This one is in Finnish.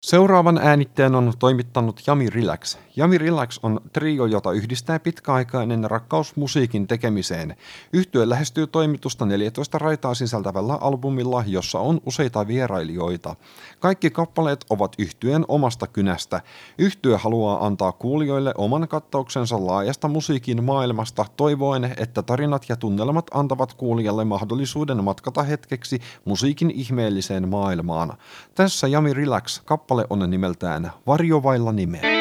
Seuraavan äänitteen on toimittanut Jami Relax. Jami Relax on trio, jota yhdistää pitkäaikainen rakkaus musiikin tekemiseen. Yhtye lähestyy toimitusta 14 raitaa sisältävällä albumilla, jossa on useita vierailijoita. Kaikki kappaleet ovat yhtyeen omasta kynästä. Yhtye haluaa antaa kuulijoille oman kattauksensa laajasta musiikin maailmasta, toivoen, että tarinat ja tunnelmat antavat kuulijalle mahdollisuuden matkata hetkeksi musiikin ihmeelliseen maailmaan. Tässä Jami Relax, kappale on nimeltään Varjo vailla nimeä.